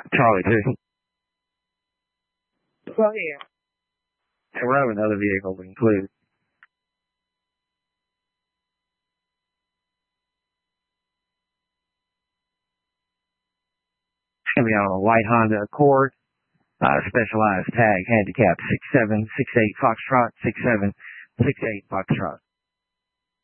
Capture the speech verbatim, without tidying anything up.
Charlie two. Go ahead. Row and other vehicles included. It's going to be on a white Honda Accord, uh, specialized tag, handicap six seven six eight Foxtrot, six seven six eight Foxtrot.